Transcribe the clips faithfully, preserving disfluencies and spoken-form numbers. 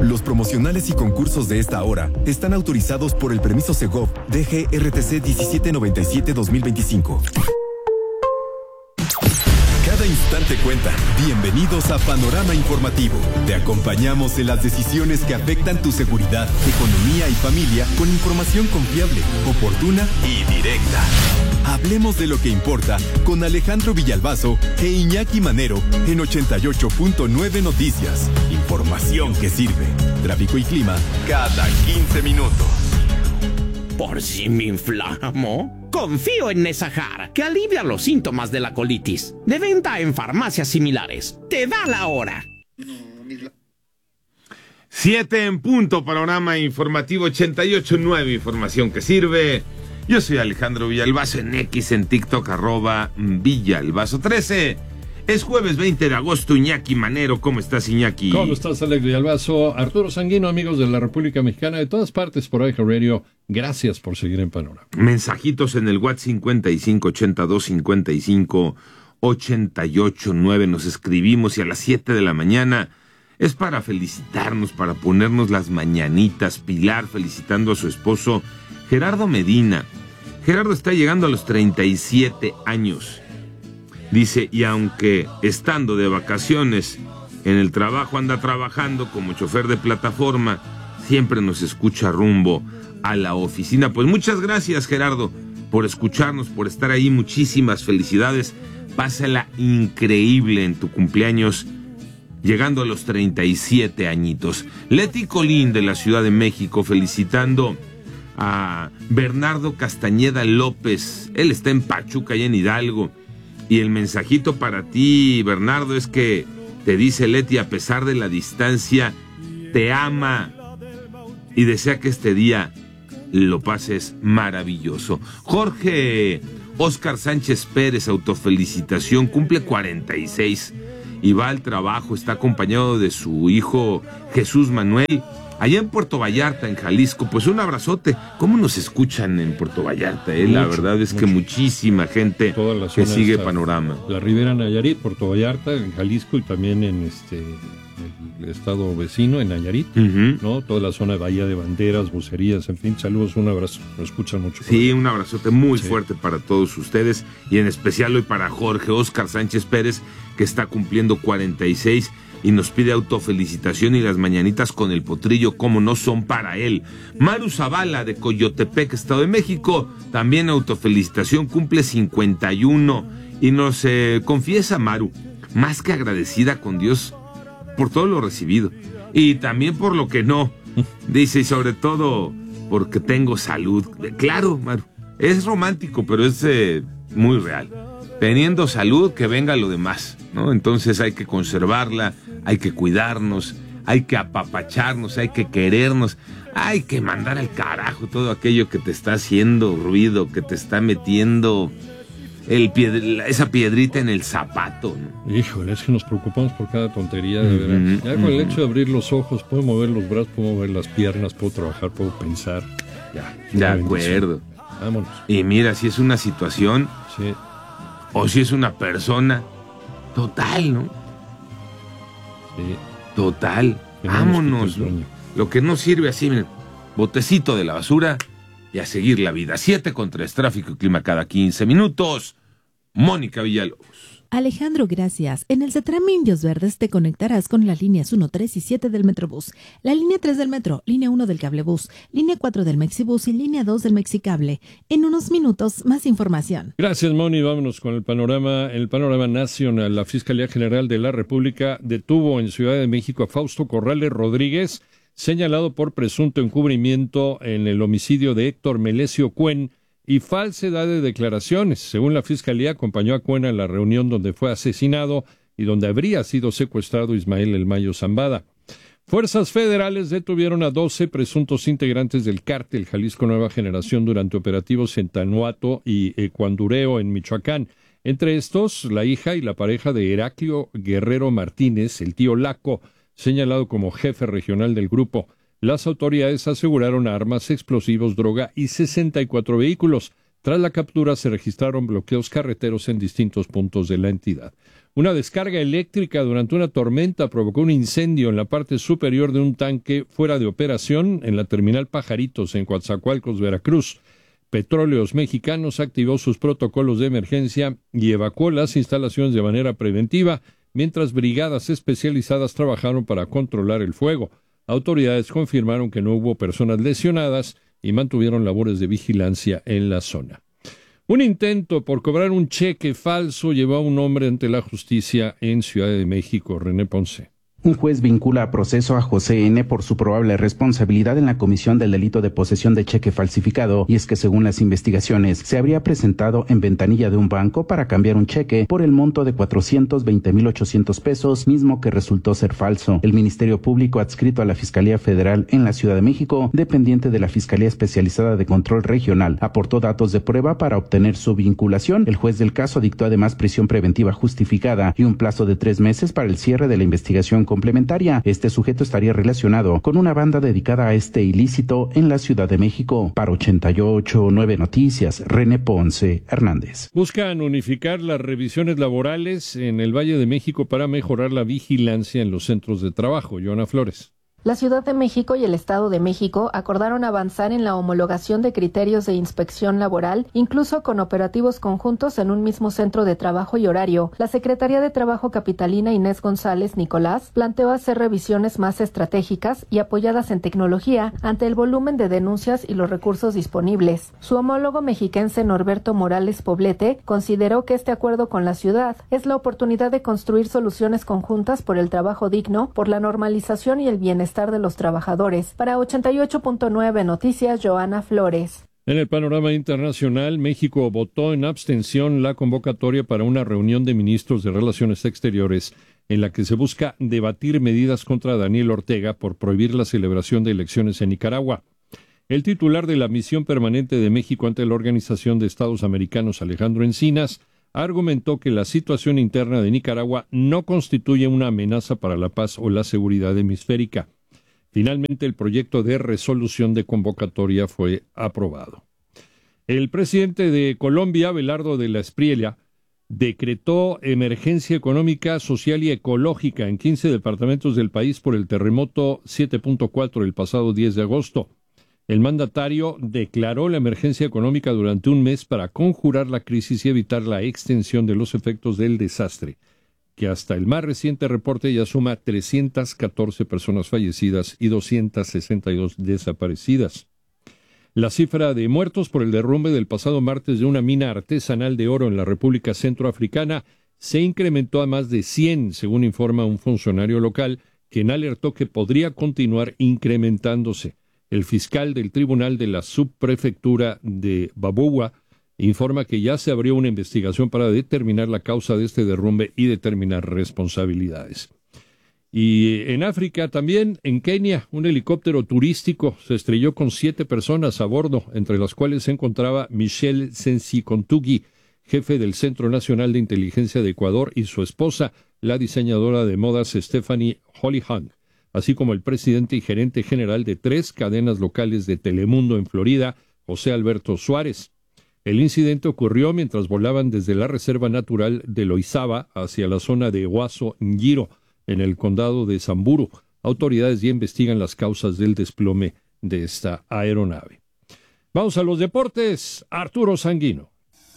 Los promocionales y concursos de esta hora están autorizados por el permiso Segov D G R T C diecisiete noventa y siete guión dos mil veinticinco. Cada instante cuenta. Bienvenidos a Panorama Informativo. Te acompañamos en las decisiones que afectan tu seguridad, economía y familia con información confiable, oportuna y directa. Hablemos de lo que importa con Alejandro Villalbazo e Iñaki Manero en ochenta y ocho punto nueve Noticias. Información que sirve. Tráfico y clima cada quince minutos. ¿Por si me inflamo? Confío en Nesajar, que alivia los síntomas de la colitis. De venta en farmacias similares. Te da la hora. Siete en punto, Panorama Informativo ochenta y ocho punto nueve, información que sirve. Yo soy Alejandro Villalbazo, en X, en TikTok, arroba Villalbazo trece. Es jueves veinte de agosto, Iñaki Manero. ¿Cómo estás, Iñaki? ¿Cómo estás, Alex Villalbazo? Arturo Sanguino, amigos de la República Mexicana, de todas partes por iHeartRadio, gracias por seguir en Panorama. Mensajitos en el WhatsApp cincuenta y cinco ochenta y dos cincuenta y cinco ochenta y ocho nueve. Nos escribimos y a las siete de la mañana es para felicitarnos, para ponernos las mañanitas. Pilar felicitando a su esposo Gerardo Medina. Gerardo está llegando a los treinta y siete años. Dice, y aunque estando de vacaciones en el trabajo anda trabajando como chofer de plataforma, siempre nos escucha rumbo a la oficina. Pues muchas gracias, Gerardo, por escucharnos, por estar ahí. Muchísimas felicidades. Pásala increíble en tu cumpleaños, llegando a los treinta y siete añitos. Leti Colín de la Ciudad de México felicitando a Bernardo Castañeda López. Él está en Pachuca y en Hidalgo. Y el mensajito para ti, Bernardo, es que te dice Leti, a pesar de la distancia, te ama y desea que este día lo pases maravilloso. Jorge Oscar Sánchez Pérez, autofelicitación, cumple cuarenta y seis y va al trabajo, está acompañado de su hijo Jesús Manuel, allá en Puerto Vallarta, en Jalisco. Pues un abrazote. ¿Cómo nos escuchan en Puerto Vallarta? Eh? Mucho, la verdad es mucho. Que muchísima gente que sigue esta, Panorama. La Ribera Nayarit, Puerto Vallarta, en Jalisco y también en este el estado vecino, en Nayarit, uh-huh. ¿no? Toda la zona de Bahía de Banderas, Vocerías, en fin, saludos, un abrazo. Nos escuchan mucho. Sí, un abrazote muy sí. fuerte para todos ustedes y en especial hoy para Jorge Oscar Sánchez Pérez, que está cumpliendo cuarenta y seis y nos pide autofelicitación y las mañanitas con el potrillo, como no son para él. Maru Zavala de Coyotepec, Estado de México, también autofelicitación, cumple cincuenta y uno y nos eh, confiesa Maru, más que agradecida con Dios por todo lo recibido y también por lo que no, dice, y sobre todo porque tengo salud. Claro, Maru, es romántico, pero es eh, muy real. Teniendo salud, que venga lo demás, ¿no? Entonces hay que conservarla, hay que cuidarnos, hay que apapacharnos, hay que querernos, hay que mandar al carajo todo aquello que te está haciendo ruido, que te está metiendo el pied- esa piedrita en el zapato, ¿no? Híjole, es que nos preocupamos por cada tontería, de verdad. Uh-huh, ya con uh-huh. el hecho de abrir los ojos, puedo mover los brazos, puedo mover las piernas, puedo trabajar, puedo pensar. Ya, de acuerdo. Vámonos. Y mira, si es una situación... Sí. O si es una persona, total, ¿no? Sí. Total. Vámonos. ¿No? Lo que no sirve así, miren, botecito de la basura y a seguir la vida. Siete con tres, tráfico y clima cada quince minutos. Mónica Villalobos. Alejandro, gracias. En el CETRAM Indios Verdes te conectarás con las líneas uno, tres y siete del Metrobús, la línea tres del Metro, línea uno del Cablebús, línea cuatro del Mexibús y línea dos del Mexicable. En unos minutos, más información. Gracias, Moni. Vámonos con el panorama, el panorama nacional. La Fiscalía General de la República detuvo en Ciudad de México a Fausto Corrales Rodríguez, señalado por presunto encubrimiento en el homicidio de Héctor Melesio Cuen y falsedad de declaraciones. Según la Fiscalía, acompañó a Cuena en la reunión donde fue asesinado y donde habría sido secuestrado Ismael El Mayo Zambada. Fuerzas federales detuvieron a doce presuntos integrantes del cártel Jalisco Nueva Generación durante operativos en Tanuato y Ecuandureo, en Michoacán. Entre estos, la hija y la pareja de Heraclio Guerrero Martínez, el tío Laco, señalado como jefe regional del grupo. Las autoridades aseguraron armas, explosivos, droga y sesenta y cuatro vehículos. Tras la captura se registraron bloqueos carreteros en distintos puntos de la entidad. Una descarga eléctrica durante una tormenta provocó un incendio en la parte superior de un tanque fuera de operación en la terminal Pajaritos en Coatzacoalcos, Veracruz. Petróleos Mexicanos activó sus protocolos de emergencia y evacuó las instalaciones de manera preventiva, mientras brigadas especializadas trabajaron para controlar el fuego. Autoridades confirmaron que no hubo personas lesionadas y mantuvieron labores de vigilancia en la zona. Un intento por cobrar un cheque falso llevó a un hombre ante la justicia en Ciudad de México. René Ponce. Un juez vincula a proceso a José N. por su probable responsabilidad en la comisión del delito de posesión de cheque falsificado, y es que según las investigaciones, se habría presentado en ventanilla de un banco para cambiar un cheque por el monto de cuatrocientos veinte mil ochocientos pesos, mismo que resultó ser falso. El Ministerio Público adscrito a la Fiscalía Federal en la Ciudad de México, dependiente de la Fiscalía Especializada de Control Regional, aportó datos de prueba para obtener su vinculación. El juez del caso dictó además prisión preventiva justificada y un plazo de tres meses para el cierre de la investigación complementaria. Este sujeto estaría relacionado con una banda dedicada a este ilícito en la Ciudad de México. Para ochenta y ocho punto nueve Noticias, René Ponce Hernández. Buscan unificar las revisiones laborales en el Valle de México para mejorar la vigilancia en los centros de trabajo. Joana Flores. La Ciudad de México y el Estado de México acordaron avanzar en la homologación de criterios de inspección laboral, incluso con operativos conjuntos en un mismo centro de trabajo y horario. La Secretaría de Trabajo capitalina Inés González Nicolás planteó hacer revisiones más estratégicas y apoyadas en tecnología ante el volumen de denuncias y los recursos disponibles. Su homólogo mexiquense Norberto Morales Poblete consideró que este acuerdo con la ciudad es la oportunidad de construir soluciones conjuntas por el trabajo digno, por la normalización y el bienestar de los trabajadores. Para ochenta y ocho punto nueve Noticias, Joana Flores. En el panorama internacional, México votó en abstención la convocatoria para una reunión de ministros de Relaciones Exteriores en la que se busca debatir medidas contra Daniel Ortega por prohibir la celebración de elecciones en Nicaragua. El titular de la misión permanente de México ante la Organización de Estados Americanos, Alejandro Encinas, argumentó que la situación interna de Nicaragua no constituye una amenaza para la paz o la seguridad hemisférica. Finalmente, el proyecto de resolución de convocatoria fue aprobado. El presidente de Colombia, Abelardo de la Espriella, decretó emergencia económica, social y ecológica en quince departamentos del país por el terremoto siete punto cuatro el pasado diez de agosto. El mandatario declaró la emergencia económica durante un mes para conjurar la crisis y evitar la extensión de los efectos del desastre, que hasta el más reciente reporte ya suma trescientas catorce personas fallecidas y doscientas sesenta y dos desaparecidas. La cifra de muertos por el derrumbe del pasado martes de una mina artesanal de oro en la República Centroafricana se incrementó a más de cien, según informa un funcionario local, quien alertó que podría continuar incrementándose. El fiscal del Tribunal de la Subprefectura de Baboua informa que ya se abrió una investigación para determinar la causa de este derrumbe y determinar responsabilidades. Y en África también, en Kenia, un helicóptero turístico se estrelló con siete personas a bordo, entre las cuales se encontraba Michelle Sensi-Kontugi, jefe del Centro Nacional de Inteligencia de Ecuador, y su esposa, la diseñadora de modas Stephanie Hollyhang, así como el presidente y gerente general de tres cadenas locales de Telemundo en Florida, José Alberto Suárez. El incidente ocurrió mientras volaban desde la Reserva Natural de Loizaba hacia la zona de Huaso Ngiro, en el condado de Samburu. Autoridades ya investigan las causas del desplome de esta aeronave. Vamos a los deportes. Arturo Sanguino.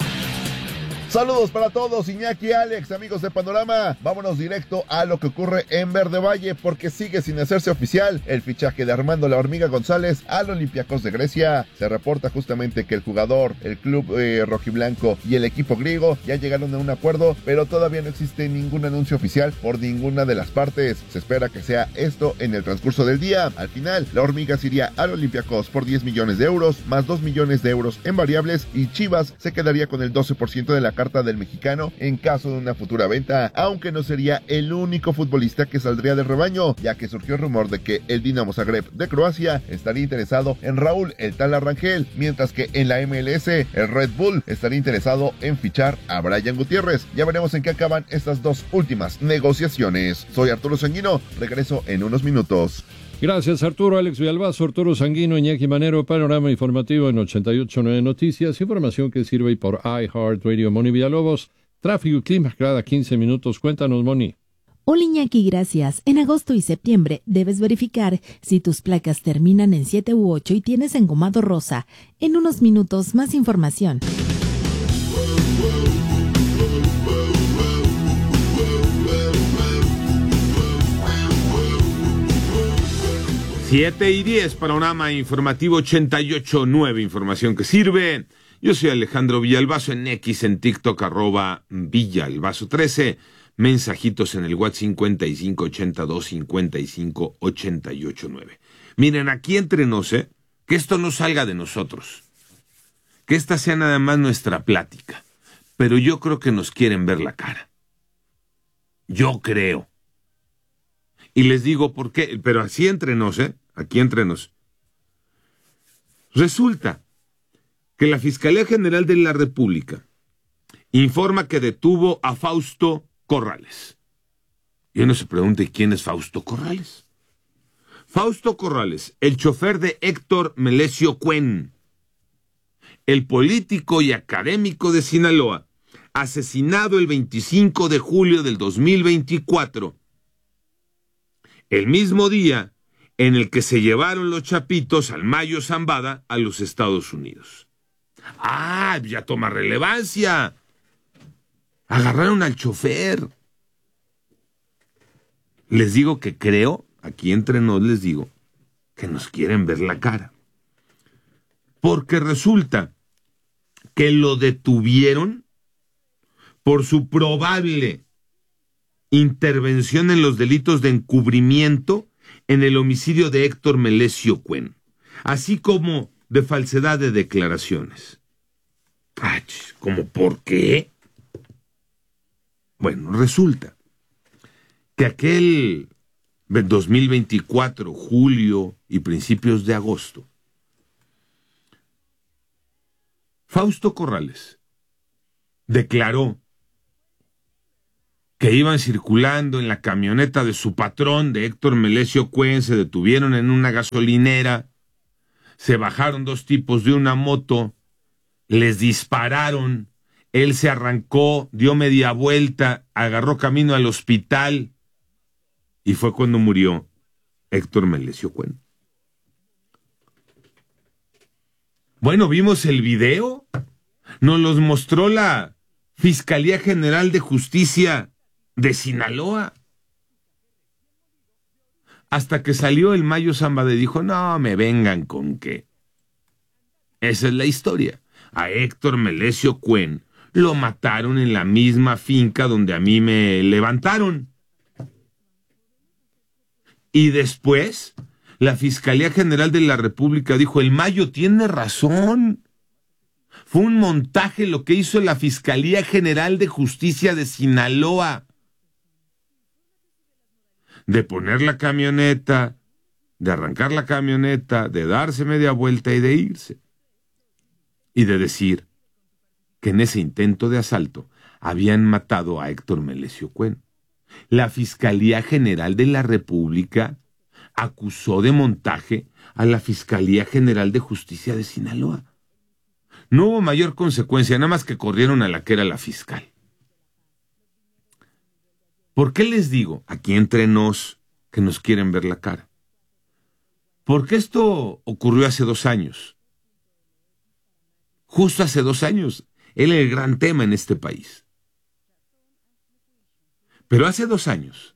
Saludos para todos, Iñaki, Alex, amigos de Panorama. Vámonos directo a lo que ocurre en Verde Valle, porque sigue sin hacerse oficial el fichaje de Armando La Hormiga González al Olympiacos de Grecia. Se reporta justamente que el jugador, el club eh, rojiblanco y el equipo griego ya llegaron a un acuerdo, pero todavía no existe ningún anuncio oficial por ninguna de las partes. Se espera que sea esto en el transcurso del día. Al final, La Hormiga se iría al Olympiacos por diez millones de euros, más dos millones de euros en variables, y Chivas se quedaría con el doce por ciento de la carta del mexicano en caso de una futura venta, aunque no sería el único futbolista que saldría del rebaño, ya que surgió el rumor de que el Dinamo Zagreb de Croacia estaría interesado en Raúl el Tala Rangel, mientras que en la M L S el Red Bull estaría interesado en fichar a Brian Gutiérrez. Ya veremos en qué acaban estas dos últimas negociaciones. Soy Arturo Sanguino, regreso en unos minutos. Gracias, Arturo. Alex Villalbazo, Arturo Sanguino, Iñaki Manero, panorama informativo en ochenta y ocho punto nueve Noticias, información que sirve por iHeartRadio. Moni Villalobos, tráfico y clima cada quince minutos. Cuéntanos, Moni. Hola, Iñaki, gracias. En agosto y septiembre debes verificar si tus placas terminan en siete u ocho y tienes engomado rosa. En unos minutos, más información. siete y diez, panorama informativo ochenta y ocho punto nueve, información que sirve. Yo soy Alejandro Villalbazo, en X, en TikTok, arroba Villalbazo trece. Mensajitos en el WhatsApp cincuenta y cinco ochenta y dos cincuenta y cinco ochenta y ocho nueve. Miren, aquí entre nos, ¿eh? Que esto no salga de nosotros. Que esta sea nada más nuestra plática. Pero yo creo que nos quieren ver la cara. Yo creo. Y les digo por qué, pero así entre nos, ¿eh? Aquí entre nos. Resulta que la Fiscalía General de la República informa que detuvo a Fausto Corrales. Y uno se pregunta, ¿y quién es Fausto Corrales? Fausto Corrales, el chofer de Héctor Melesio Cuen, el político y académico de Sinaloa, asesinado el veinticinco de julio del dos mil veinticuatro, el mismo día en el que se llevaron los chapitos al Mayo Zambada a los Estados Unidos. ¡Ah, ya toma relevancia! Agarraron al chofer. Les digo que creo, aquí entre nos les digo, que nos quieren ver la cara. Porque resulta que lo detuvieron por su probable intervención en los delitos de encubrimiento en el homicidio de Héctor Melesio Cuen, así como de falsedad de declaraciones. Ay, ¿cómo por qué? Bueno, resulta que aquel dos mil veinticuatro, julio y principios de agosto, Fausto Corrales declaró que iban circulando en la camioneta de su patrón, de Héctor Melesio Cuen, se detuvieron en una gasolinera, se bajaron dos tipos de una moto, les dispararon, él se arrancó, dio media vuelta, agarró camino al hospital, y fue cuando murió Héctor Melesio Cuen. Bueno, vimos el video, nos los mostró la Fiscalía General de Justicia de Sinaloa. Hasta que salió el Mayo Zambada y dijo, no me vengan con qué. Esa es la historia. A Héctor Melesio Cuen lo mataron en la misma finca donde a mí me levantaron. Y después, la Fiscalía General de la República dijo, el Mayo tiene razón. Fue un montaje lo que hizo la Fiscalía General de Justicia de Sinaloa. De poner la camioneta, de arrancar la camioneta, de darse media vuelta y de irse. Y de decir que en ese intento de asalto habían matado a Héctor Melesio Cuen. La Fiscalía General de la República acusó de montaje a la Fiscalía General de Justicia de Sinaloa. No hubo mayor consecuencia, nada más que corrieron a la que era la fiscal. ¿Por qué les digo, aquí entre nos, que nos quieren ver la cara? Porque esto ocurrió hace dos años. Justo hace dos años. Él era el gran tema en este país. Pero hace dos años,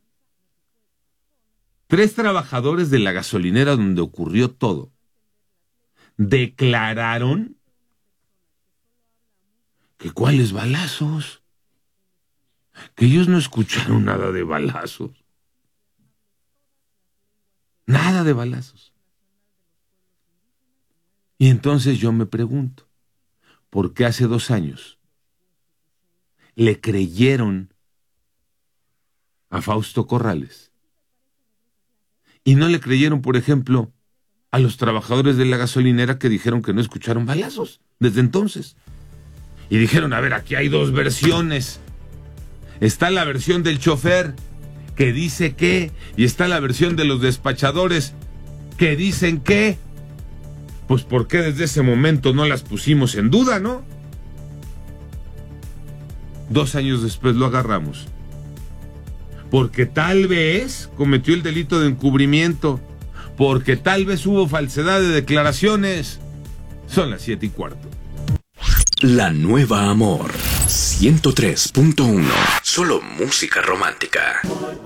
tres trabajadores de la gasolinera donde ocurrió todo declararon que cuáles balazos, que ellos no escucharon nada de balazos, nada de balazos. Y entonces yo me pregunto, ¿por qué hace dos años le creyeron a Fausto Corrales y no le creyeron, por ejemplo, a los trabajadores de la gasolinera que dijeron que no escucharon balazos desde entonces? Y dijeron, a ver, aquí hay dos versiones. Está la versión del chofer que dice que, y está la versión de los despachadores que dicen que, pues ¿por qué desde ese momento no las pusimos en duda, no? Dos años después lo agarramos. Porque tal vez cometió el delito de encubrimiento, porque tal vez hubo falsedad de declaraciones. Son las siete y cuarto. La Nueva Amor ciento tres punto uno. Solo música romántica.